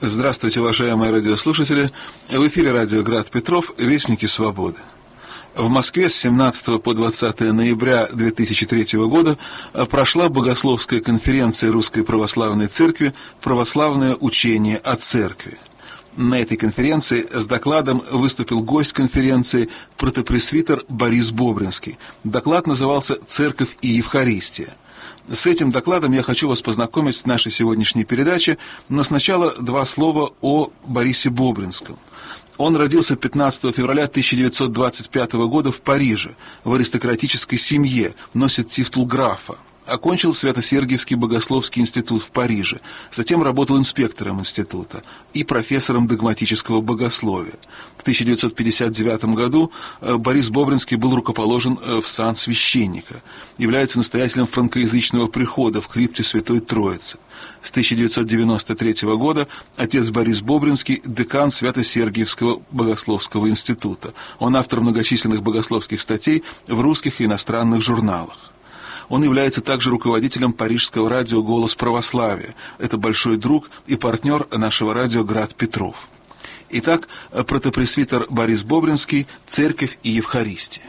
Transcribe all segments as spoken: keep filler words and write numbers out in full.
Здравствуйте, уважаемые радиослушатели. В эфире радио «Град Петров», «Вестники свободы». В Москве с семнадцатого по двадцатое ноября две тысячи третьего года прошла богословская конференция Русской Православной Церкви «Православное учение о Церкви». На этой конференции с докладом выступил гость конференции протопресвитер Борис Бобринский. Доклад назывался «Церковь и Евхаристия». С этим докладом я хочу вас познакомить с нашей сегодняшней передачей, но сначала два слова о Борисе Бобринском. Он родился пятнадцатого февраля тысяча девятьсот двадцать пятого года в Париже, в аристократической семье, носит титул графа. Окончил Свято-Сергиевский богословский институт в Париже, затем работал инспектором института и профессором догматического богословия. В тысяча девятьсот пятьдесят девятом году Борис Бобринский был рукоположен в сан священника, является настоятелем франкоязычного прихода в крипте Святой Троицы. С тысяча девятьсот девяносто третьего года отец Борис Бобринский – декан Свято-Сергиевского богословского института. Он автор многочисленных богословских статей в русских и иностранных журналах. Он является также руководителем парижского радио «Голос православия». Это большой друг и партнер нашего радио «Град Петров». Итак, протопресвитер Борис Бобринский, «Церковь и Евхаристия».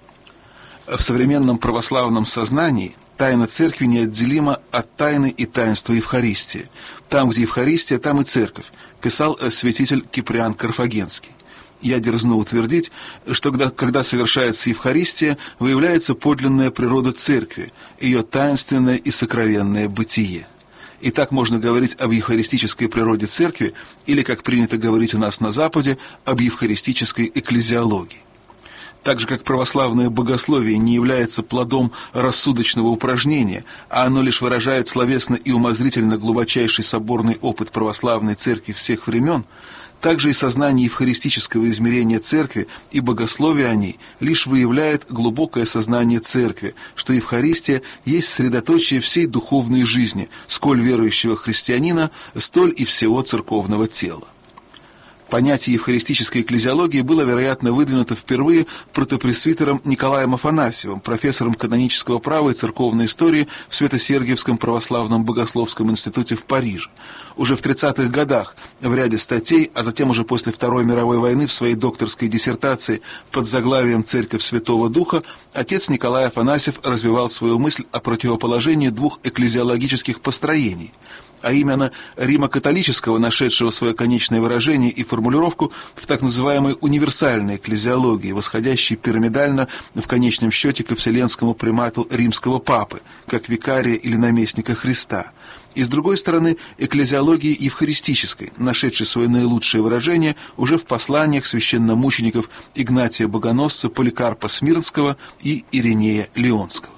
В современном православном сознании тайна церкви неотделима от тайны и таинства Евхаристии. Там, где Евхаристия, там и церковь, писал святитель Киприан Карфагенский. Я дерзну утвердить, что когда, когда совершается Евхаристия, выявляется подлинная природа Церкви, ее таинственное и сокровенное бытие. И так можно говорить об евхаристической природе Церкви, или, как принято говорить у нас на Западе, об евхаристической экклезиологии. Так же, как православное богословие не является плодом рассудочного упражнения, а оно лишь выражает словесно и умозрительно глубочайший соборный опыт православной Церкви всех времен, также и сознание евхаристического измерения Церкви и богословие о ней лишь выявляет глубокое сознание Церкви, что Евхаристия есть средоточие всей духовной жизни, сколь верующего христианина, столь и всего церковного тела. Понятие евхаристической экклезиологии было, вероятно, выдвинуто впервые протопресвитером Николаем Афанасьевым, профессором канонического права и церковной истории в Свято-Сергиевском православном богословском институте в Париже. Уже в тридцатых годах в ряде статей, а затем уже после Второй мировой войны в своей докторской диссертации под заглавием «Церковь Святого Духа» отец Николай Афанасьев развивал свою мысль о противоположении двух экклезиологических построений, а именно римо-католического, нашедшего свое конечное выражение и формулировку в так называемой универсальной экклезиологии, восходящей пирамидально в конечном счете ко вселенскому примату римского папы, как викария или наместника Христа, и, с другой стороны, экклезиологии евхаристической, нашедшей свое наилучшее выражение уже в посланиях священномучеников Игнатия Богоносца, Поликарпа Смирнского и Иринея Лионского.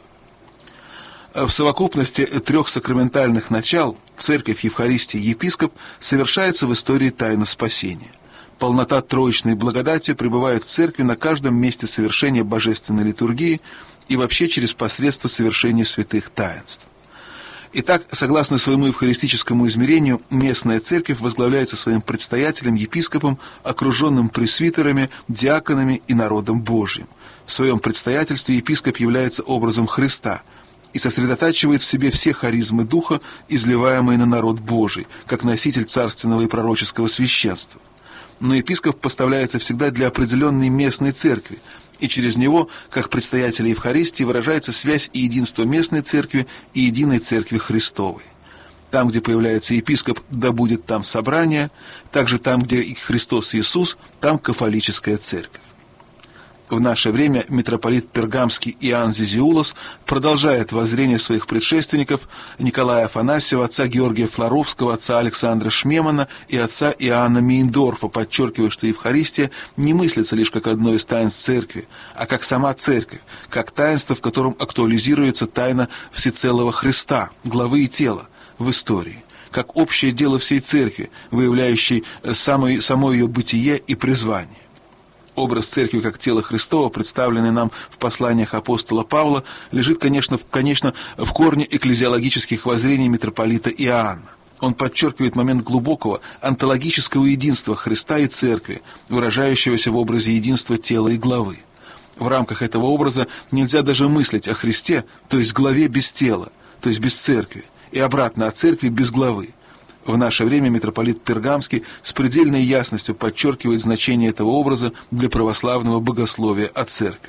В совокупности трех сакраментальных начал Церковь, Евхаристия и Епископ совершается в истории тайны спасения. Полнота троичной благодати пребывает в Церкви на каждом месте совершения божественной литургии и вообще через посредство совершения святых таинств. Итак, согласно своему евхаристическому измерению, местная церковь возглавляется своим предстоятелем, епископом, окруженным пресвитерами, диаконами и народом Божьим. В своем предстоятельстве епископ является образом Христа и сосредотачивает в себе все харизмы Духа, изливаемые на народ Божий, как носитель царственного и пророческого священства. Но епископ поставляется всегда для определенной местной церкви, и через него, как предстоятеля Евхаристии, выражается связь и единство местной церкви и единой церкви Христовой. Там, где появляется епископ, да будет там собрание, также там, где и Христос Иисус, там кафолическая церковь. В наше время митрополит Пергамский Иоанн Зизиулос продолжает воззрение своих предшественников Николая Афанасьева, отца Георгия Флоровского, отца Александра Шмемана и отца Иоанна Мейндорфа, подчеркивая, что Евхаристия не мыслится лишь как одно из таинств Церкви, а как сама Церковь, как таинство, в котором актуализируется тайна всецелого Христа, главы и тела в истории, как общее дело всей Церкви, выявляющей само, само ее бытие и призвание. Образ Церкви как тела Христова, представленный нам в посланиях апостола Павла, лежит, конечно, в, конечно, в корне экклезиологических воззрений митрополита Иоанна. Он подчеркивает момент глубокого онтологического единства Христа и Церкви, выражающегося в образе единства тела и главы. В рамках этого образа нельзя даже мыслить о Христе, то есть главе без тела, то есть без Церкви, и обратно о Церкви без главы. В наше время митрополит Пергамский с предельной ясностью подчеркивает значение этого образа для православного богословия о церкви.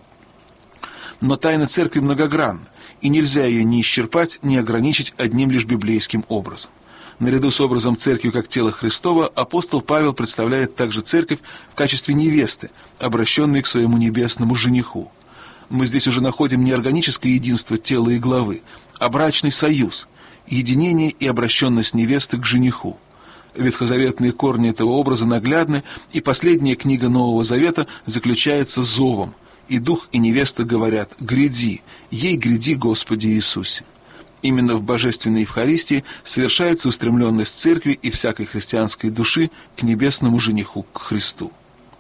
Но тайна церкви многогранна, и нельзя ее ни исчерпать, ни ограничить одним лишь библейским образом. Наряду с образом церкви как тела Христова апостол Павел представляет также церковь в качестве невесты, обращенной к своему небесному жениху. Мы здесь уже находим не органическое единство тела и главы, а брачный союз, единение и обращенность невесты к жениху. Ветхозаветные корни этого образа наглядны, и последняя книга Нового Завета заключается зовом, и дух и невеста говорят: «Гряди, ей гряди, Господи Иисусе». Именно в Божественной Евхаристии совершается устремленность церкви и всякой христианской души к небесному жениху, к Христу.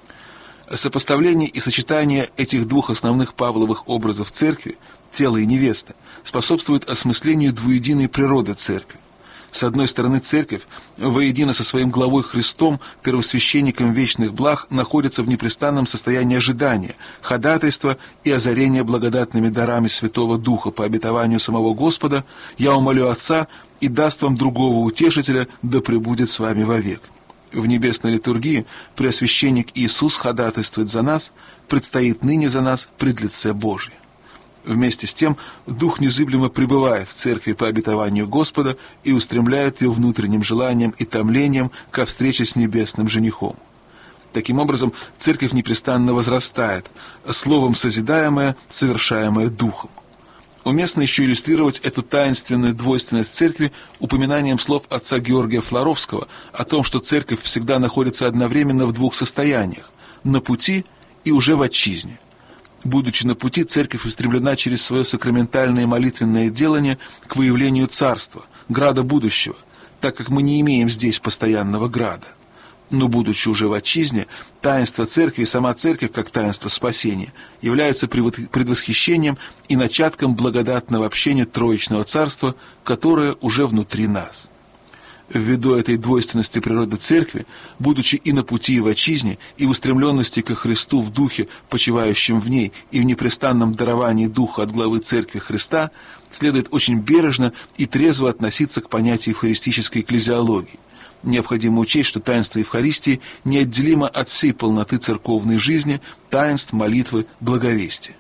Сопоставление и сочетание этих двух основных Павловых образов церкви, тела и невесты, способствует осмыслению двуединой природы церкви. С одной стороны, церковь, воедино со своим главой Христом, первосвященником вечных благ, находится в непрестанном состоянии ожидания, ходатайства и озарения благодатными дарами Святого Духа по обетованию самого Господа: «Я умолю Отца, и даст вам другого утешителя, да пребудет с вами вовек». В небесной литургии преосвященник Иисус ходатайствует за нас, предстоит ныне за нас пред лице Божие. Вместе с тем, Дух незыблемо пребывает в церкви по обетованию Господа и устремляет ее внутренним желанием и томлением ко встрече с небесным женихом. Таким образом, церковь непрестанно возрастает, словом созидаемое, совершаемое Духом. Уместно еще иллюстрировать эту таинственную двойственность церкви упоминанием слов отца Георгия Флоровского о том, что церковь всегда находится одновременно в двух состояниях – на пути и уже в отчизне. Будучи на пути, церковь устремлена через свое сакраментальное молитвенное делание к выявлению царства, града будущего, так как мы не имеем здесь постоянного града. Но, будучи уже в отчизне, таинство церкви и сама церковь, как таинство спасения, являются предвосхищением и начатком благодатного общения Троичного Царства, которое уже внутри нас. Ввиду этой двойственности природы церкви, будучи и на пути, и в отчизне, и в устремленности ко Христу в Духе, почивающем в ней, и в непрестанном даровании Духа от главы Церкви Христа, следует очень бережно и трезво относиться к понятию евхаристической экклезиологии. Необходимо учесть, что таинство Евхаристии неотделимо от всей полноты церковной жизни, таинств, молитвы, благовестия.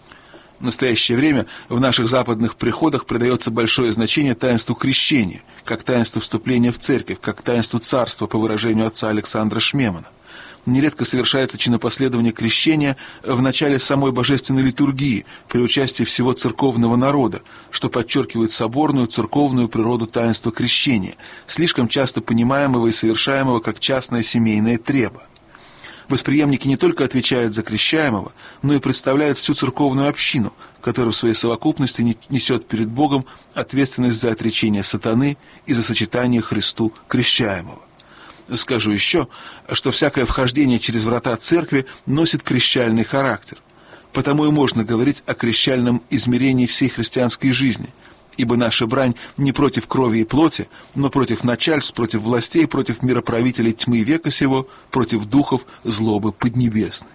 В настоящее время в наших западных приходах придается большое значение таинству крещения, как таинству вступления в церковь, как таинству царства, по выражению отца Александра Шмемана. Нередко совершается чинопоследование крещения в начале самой божественной литургии при участии всего церковного народа, что подчеркивает соборную церковную природу таинства крещения, слишком часто понимаемого и совершаемого как частное семейное треба. Восприемники не только отвечают за крещаемого, но и представляют всю церковную общину, которая в своей совокупности несет перед Богом ответственность за отречение сатаны и за сочетание Христу крещаемого. Скажу еще, что всякое вхождение через врата церкви носит крещальный характер. Потому и можно говорить о крещальном измерении всей христианской жизни, ибо наша брань не против крови и плоти, но против начальств, против властей, против мироправителей тьмы века сего, против духов злобы поднебесной.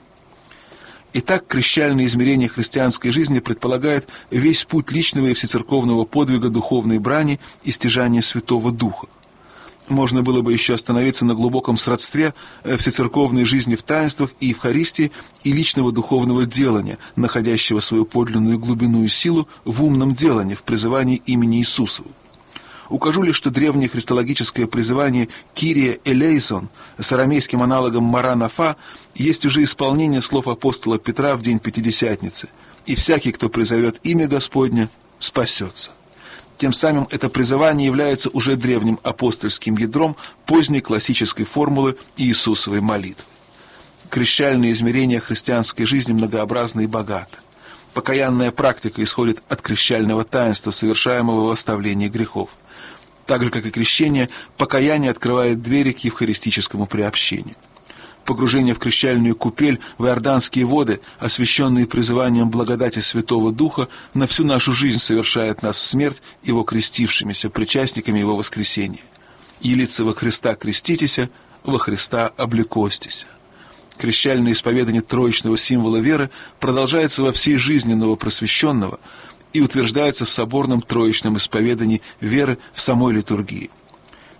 Итак, крещальное измерение христианской жизни предполагает весь путь личного и всецерковного подвига духовной брани и стяжания Святого Духа. Можно было бы еще остановиться на глубоком сродстве всецерковной жизни в таинствах и Евхаристии и личного духовного делания, находящего свою подлинную глубину и силу в умном делании, в призывании имени Иисусова. Укажу лишь, что древнее христологическое призывание «Кирие элейсон» с арамейским аналогом «Маранафа» есть уже исполнение слов апостола Петра в день Пятидесятницы: «И всякий, кто призовет имя Господне, спасется». Тем самым это призывание является уже древним апостольским ядром поздней классической формулы Иисусовой молитвы. Крещальное измерение христианской жизни многообразно и богато. Покаянная практика исходит от крещального таинства, совершаемого в оставлении грехов. Так же, как и крещение, покаяние открывает двери к евхаристическому приобщению. Погружение в крещальную купель, в иорданские воды, освященные призыванием благодати Святого Духа, на всю нашу жизнь совершает нас в смерть Его крестившимися, причастниками Его воскресения. «Елице во Христа креститеся, во Христа облекостися». Крещальное исповедание троичного символа веры продолжается во всей жизни новопросвященного и утверждается в соборном троичном исповедании веры в самой литургии.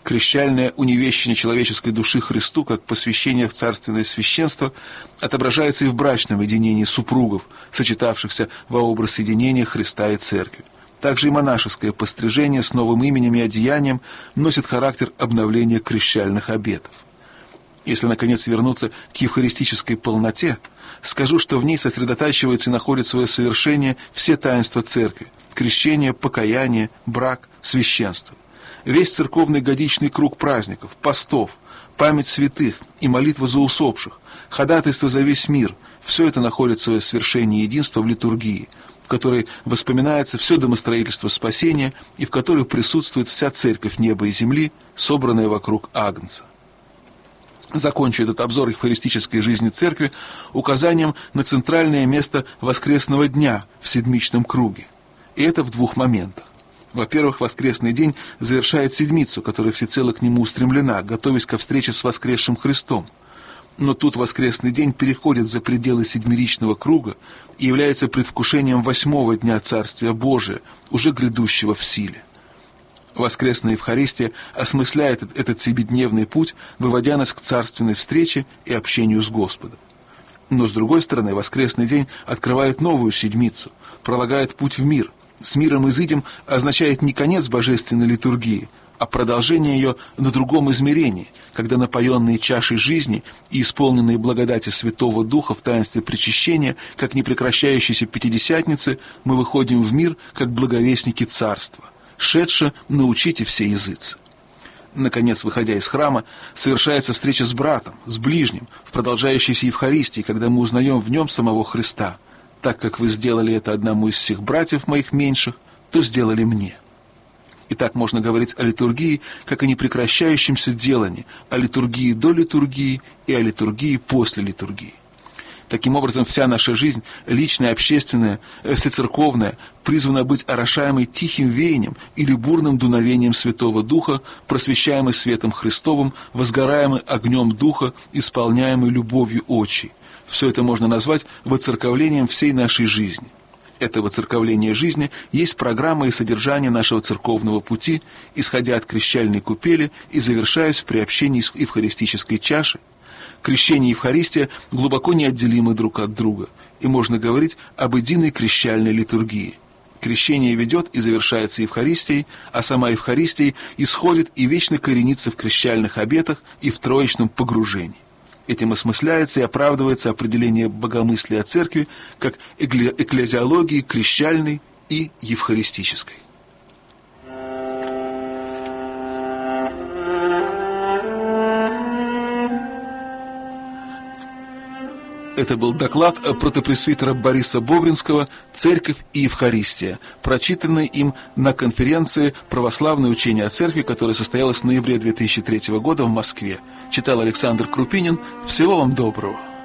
Крещальное уневещение человеческой души Христу, как посвящение в царственное священство, отображается и в брачном единении супругов, сочетавшихся во образ единения Христа и Церкви. Также и монашеское пострижение с новым именем и одеянием носит характер обновления крещальных обетов. Если, наконец, вернуться к евхаристической полноте, скажу, что в ней сосредотачивается и находит свое совершение все таинства Церкви – крещение, покаяние, брак, священство. Весь церковный годичный круг праздников, постов, память святых и молитва за усопших, ходатайство за весь мир – все это находит свое свершение единства в литургии, в которой воспоминается все домостроительство спасения и в которой присутствует вся церковь неба и земли, собранная вокруг Агнца. Закончу этот обзор евхаристической жизни Церкви указанием на центральное место воскресного дня в седмичном круге. И это в двух моментах. Во-первых, воскресный день завершает седмицу, которая всецело к нему устремлена, готовясь ко встрече с воскресшим Христом. Но тут воскресный день переходит за пределы седмиричного круга и является предвкушением восьмого дня Царствия Божия, уже грядущего в силе. Воскресная Евхаристия осмысляет этот семидневный путь, выводя нас к царственной встрече и общению с Господом. Но, с другой стороны, воскресный день открывает новую седмицу, пролагает путь в мир. «С миром изыдем» означает не конец божественной литургии, а продолжение ее на другом измерении, когда напоенные чашей жизни и исполненные благодати Святого Духа в таинстве причащения, как непрекращающейся Пятидесятницы, мы выходим в мир, как благовестники Царства. «Шедше научите все языцы». Наконец, выходя из храма, совершается встреча с братом, с ближним, в продолжающейся Евхаристии, когда мы узнаем в нем самого Христа. «Так как вы сделали это одному из всех братьев моих меньших, то сделали мне». И так можно говорить о литургии, как о непрекращающемся делании, о литургии до литургии и о литургии после литургии. Таким образом, вся наша жизнь, личная, общественная, всецерковная, призвана быть орошаемой тихим веянием или бурным дуновением Святого Духа, просвещаемой светом Христовым, возгораемой огнем Духа, исполняемой любовью отчей. Все это можно назвать воцерковлением всей нашей жизни. Это воцерковление жизни есть программа и содержание нашего церковного пути, исходя от крещальной купели и завершаясь в приобщении с евхаристической чашей. Крещение и Евхаристия глубоко неотделимы друг от друга, и можно говорить об единой крещальной литургии. Крещение ведет и завершается Евхаристией, а сама Евхаристия исходит и вечно коренится в крещальных обетах и в троичном погружении. Этим осмысляется и оправдывается определение богомыслия Церкви как экклезиологии крещальной и евхаристической. Это был доклад протопресвитера Бориса Бобринского «Церковь и Евхаристия», прочитанный им на конференции «Православное учение о Церкви», которая состоялась в ноябре две тысячи третьего года в Москве. Читал Александр Крупинин. Всего вам доброго.